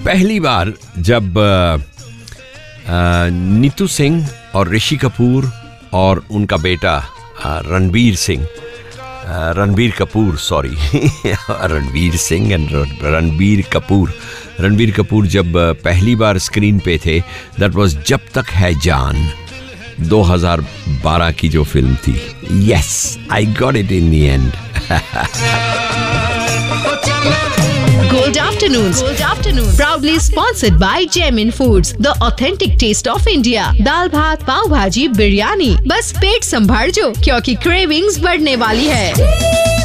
पहली बार जब नीतू सिंह और ऋषि कपूर और उनका बेटा रणबीर कपूर जब पहली बार स्क्रीन पे थे, दैट वाज जब तक है जान, 2012 की जो फिल्म थी. Yes, I got it in the end. Gold Afternoons. Proudly sponsored by Gemin Foods, the authentic taste of India. दाल भात, पाव भाजी, बिरयानी, बस पेट संभाल जो, क्योंकि क्रेविंग्स बढ़ने वाली है.